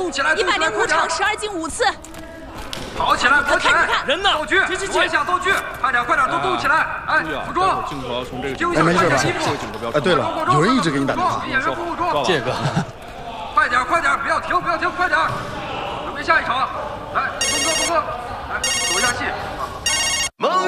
动起来 105场12进5次。 跑起来，跑起来！ 人呢？ 道具，我想道具，快点，快点，都动起来！哎，服装， 哎，没事吧？哎，对了，有人一直给你打电话。 演员服务装， 这个， 快点，快点，不要停，不要停，快点！准备下一场，来，峰哥，来，走一下戏。